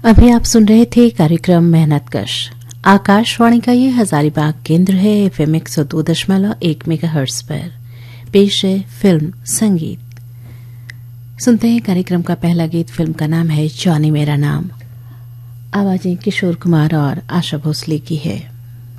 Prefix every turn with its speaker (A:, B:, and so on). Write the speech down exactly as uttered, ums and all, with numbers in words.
A: अभी आप सुन रहे थे कार्यक्रम मेहनतकश। आकाशवाणी का ये हजारीबाग केंद्र है। एफएम एक सौ दो दशमलव एक मेगाहर्ट्ज पर पेश है फिल्म संगीत। सुनते हैं कार्यक्रम का पहला गीत। फिल्म का नाम है जॉनी मेरा नाम। आवाजें किशोर कुमार और आशा भोसले की है।